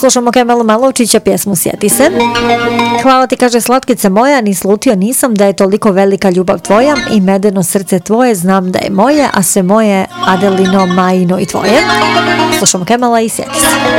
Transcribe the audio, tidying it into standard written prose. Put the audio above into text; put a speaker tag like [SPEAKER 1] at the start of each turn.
[SPEAKER 1] Slušamo Kemala Malovčića, pjesmu Sjeti se. Hvala ti, kaže slatkice moja, ni slutio nisam da je toliko velika ljubav tvoja i medeno srce tvoje znam da je moje, a sve moje Adelino, Majino i tvoje. Slušamo Kemala i Sjeti se.